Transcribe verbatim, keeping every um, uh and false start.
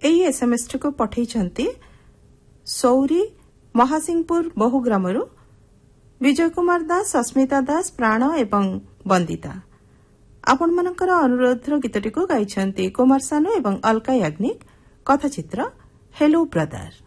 ଏହି ଏସ୍ଏମ୍ଏସ୍ଟିକୁ ପଠାଇଛନ୍ତି ସୌରୀ ମହାସିଂପୁର ବହୁଗ୍ରାମରୁ ବିଜୟ କୁମାର ଦାସ, ସସ୍ମିତା ଦାସ, ପ୍ରାଣ ଏବଂ ବନ୍ଦିତା। ଆପଣମାନଙ୍କର ଅନୁରୋଧର ଗୀତଟିକୁ ଗାଇଛନ୍ତି କୁମାର ସାନୁ ଏବଂ ଅଲକା ୟାଗ୍ନିକ। କଥାଚିତ୍ର ହେଲୋ ବ୍ରଦର।